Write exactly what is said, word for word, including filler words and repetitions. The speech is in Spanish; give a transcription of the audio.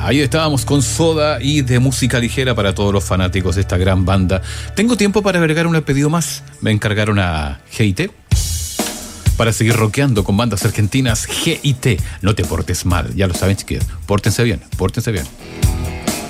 Ahí estábamos con Soda y de música ligera para todos los fanáticos de esta gran banda. Tengo tiempo para agregar un pedido más. Me encargaron a G I T para seguir rockeando con bandas argentinas. G I T, no te portes mal. Ya lo saben, chiquillos. Pórtense bien, pórtense bien.